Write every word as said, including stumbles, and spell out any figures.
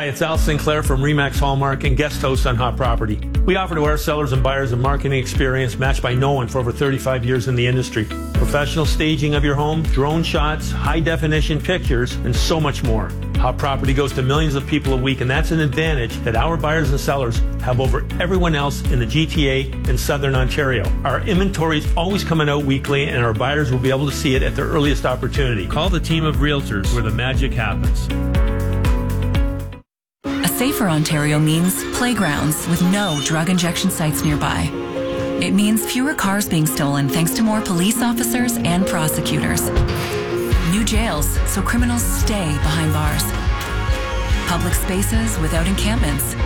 Hi, it's Al Sinclair from Remax Hallmark and guest host on Hot Property. We offer to our sellers and buyers a marketing experience matched by no one for over thirty-five years in the industry. Professional staging of your home, drone shots, high-definition pictures, and so much more. Hot Property goes to millions of people a week, and that's an advantage that our buyers and sellers have over everyone else in the G T A and Southern Ontario. Our inventory is always coming out weekly, and our buyers will be able to see it at their earliest opportunity. Call the team of realtors where the magic happens. A safer Ontario means playgrounds with no drug injection sites nearby. It means fewer cars being stolen thanks to more police officers and prosecutors. New jails so criminals stay behind bars. Public spaces without encampments